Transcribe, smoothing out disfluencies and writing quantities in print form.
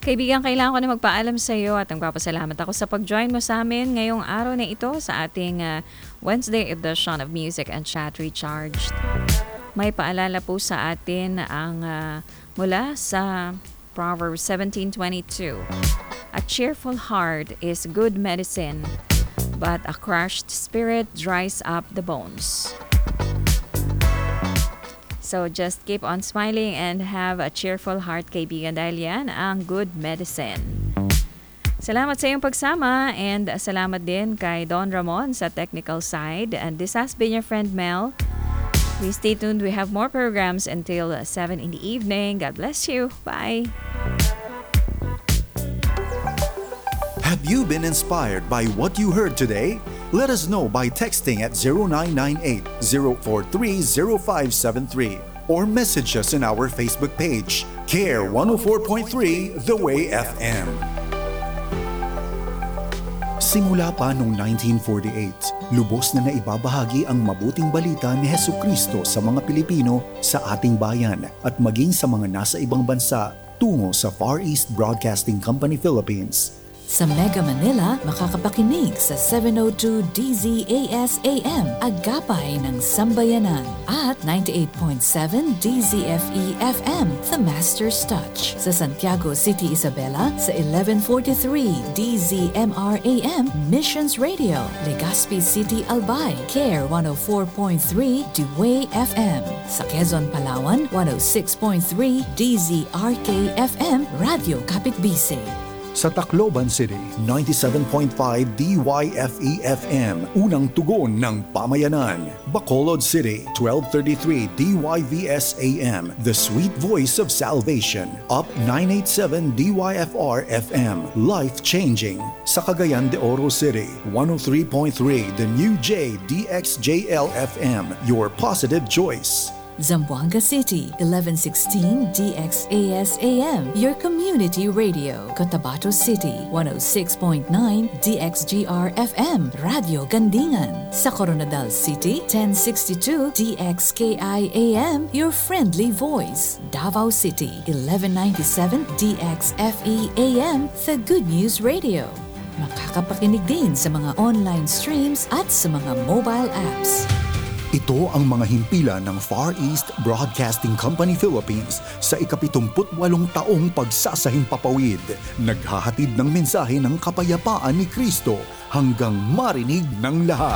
Kaibigan, kailangan ko na magpaalam sa iyo at nagpapasalamat ako sa pag-join mo sa amin ngayong araw na ito sa ating Wednesday edition of Music and Chat Recharged. May paalala po sa atin ang mula sa Proverbs 17:22. A cheerful heart is good medicine, but a crushed spirit dries up the bones. So just keep on smiling and have a cheerful heart, kaibigan, dahil yan ang good medicine. Salamat sa iyong pagsama and salamat din kay Don Ramon sa technical side. And this has been your friend Mel. Please stay tuned. We have more programs until 7 in the evening. God bless you. Bye. Have you been inspired by what you heard today? Let us know by texting at 0998-043-0573 or message us in our Facebook page, CARE 104.3 The Way FM. Simula pa noong 1948, lubos na naibabahagi ang mabuting balita ni Hesukristo sa mga Pilipino sa ating bayan at maging sa mga nasa ibang bansa tungo sa Far East Broadcasting Company Philippines. Sa Mega Manila, makakapakinig sa 702 DZAS AM, Agapay ng Sambayanan, at 98.7 DZFE FM, The Master's Touch. Sa Santiago City, Isabela, sa 1143 DZMR AM, Missions Radio. Legazpi City, Albay, CARE 104.3 Dway FM. Sa Quezon, Palawan, 106.3 DZRK FM, Radio Kapitbise. Sa Tacloban City, 97.5 DYFE-FM, unang tugon ng pamayanan. Bacolod City, 1233 DYVS-AM, the sweet voice of salvation. Up 987 DYFR-FM, life-changing. Sa Cagayan de Oro City, 103.3 The New J DXJL-FM, your positive choice. Zamboanga City, 1116 DXAS-AM, your community radio. Cotabato City, 106.9 DXGR-FM, Radio Gandingan. Sa Coronadal City, 1062 DXKI-AM, your friendly voice. Davao City, 1197 DXFE-AM, the Good News Radio. Makakapakinig din sa mga online streams at sa mga mobile apps. Ito ang mga himpilan ng Far East Broadcasting Company Philippines sa ika-78 taong pagsasahimpapawid. Naghahatid ng mensahe ng kapayapaan ni Kristo hanggang marinig ng lahat.